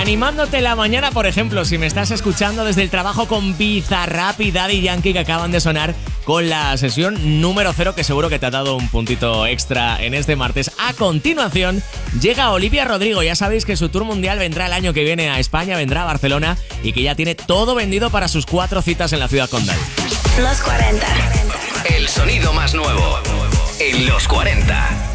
Animándote la mañana, por ejemplo, si me estás escuchando desde el trabajo con Bizarrap y Daddy Yankee, que acaban de sonar con la sesión número 0, que seguro que te ha dado un puntito extra en este martes. A continuación llega Olivia Rodrigo. Ya sabéis que su tour mundial vendrá el año que viene a España, vendrá a Barcelona y que ya tiene todo vendido para sus 4 citas en la ciudad condal. Los 40. El sonido más nuevo en Los 40.